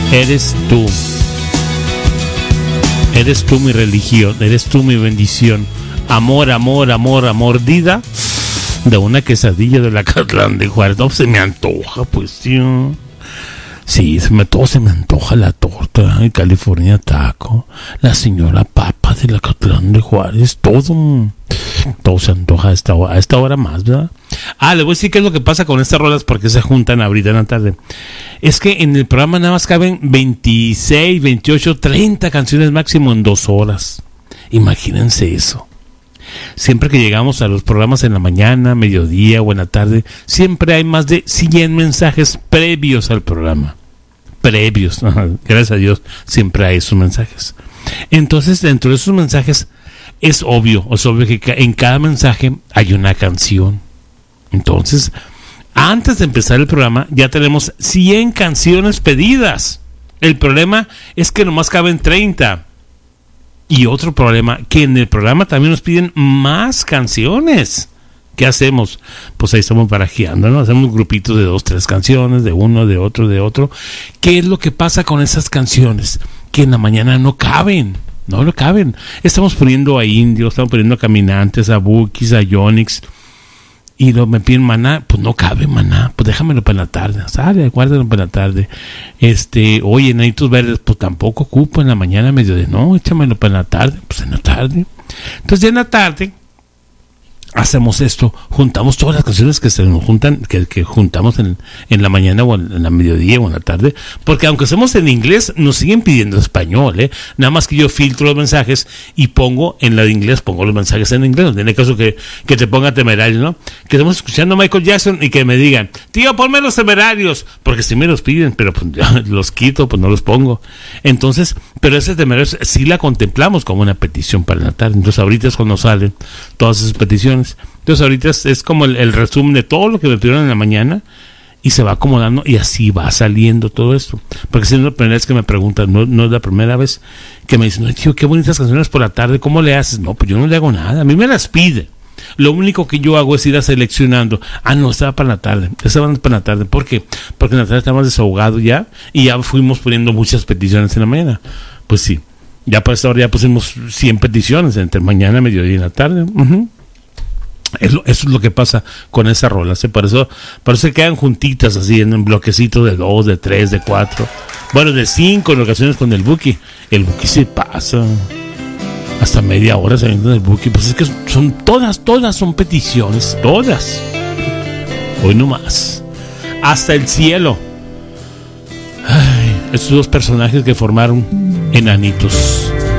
Eres tú. Eres tú mi religión, eres tú mi bendición. Amor, amor, amor, amor, mordida de una quesadilla de la Acatlán de Juárez. No, se me antoja, pues, tío. Sí, todo se me antoja. La torta, el California Taco, la señora Papa de la Acatlán de Juárez, todo se antoja a esta hora más, ¿verdad? Les voy a decir qué es lo que pasa con estas rolas, porque se juntan ahorita en la tarde. Es que en el programa nada más caben 26, 28, 30 canciones máximo en 2 horas. Imagínense eso. Siempre que llegamos a los programas en la mañana, mediodía o en la tarde, siempre hay más de 100 mensajes previos al programa. Previos, gracias a Dios, siempre hay esos mensajes. Entonces, dentro de esos mensajes, es obvio que en cada mensaje hay una canción. Entonces, antes de empezar el programa, ya tenemos 100 canciones pedidas. El problema es que nomás caben 30. Y otro problema, que en el programa también nos piden más canciones. ¿Qué hacemos? Pues ahí estamos barajeando, ¿no? Hacemos grupitos de 2, 3 canciones, de uno, de otro, de otro. ¿Qué es lo que pasa con esas canciones? Que en la mañana no caben. No caben. Estamos poniendo a Indios, estamos poniendo a Caminantes, a Bukis, a Yonix. Y me piden Maná, pues no cabe Maná, pues déjamelo para la tarde, sale, guárdalo para la tarde. Oye, Enanitos Verdes, pues tampoco ocupo en la mañana, mediodía, no, échamelo para la tarde, pues en la tarde. Entonces ya en la tarde hacemos esto, juntamos todas las canciones que se nos juntan, que juntamos en la mañana o en la mediodía o en la tarde, porque aunque hacemos en inglés, nos siguen pidiendo español, nada más que yo filtro los mensajes y pongo en la de inglés, pongo los mensajes en inglés, no tiene caso que te ponga Temerarios, ¿no? Que estamos escuchando a Michael Jackson y que me digan, tío, ponme los Temerarios, porque si me los piden, pero pues los quito, pues no los pongo. Entonces, pero ese Temerarios sí la contemplamos como una petición para la tarde. Entonces ahorita es cuando salen todas esas peticiones. Entonces ahorita es como el resumen de todo lo que me pidieron en la mañana y se va acomodando y así va saliendo todo esto. Porque si no es la primera vez que me preguntan, no es la primera vez que me dicen, no, tío, qué bonitas canciones por la tarde, ¿cómo le haces? No, pues yo no le hago nada, a mí me las pide. Lo único que yo hago es ir a seleccionando. No, esta va para la tarde, esta va para la tarde. ¿Por qué? Porque en la tarde estamos desahogados ya y ya fuimos poniendo muchas peticiones en la mañana. Pues sí, ya para esta hora ya pusimos 100 peticiones entre mañana, mediodía y en la tarde. Eso es lo que pasa con esa rola, ¿sí? Por eso se quedan juntitas así en un bloquecito de 2, de 3, de 4, bueno, de 5 en ocasiones con el Buki. El Buki se pasa hasta media hora saliendo del Buki. Pues es que son todas son peticiones, todas. Hoy no más. Hasta el cielo. Estos 2 personajes que formaron Enanitos.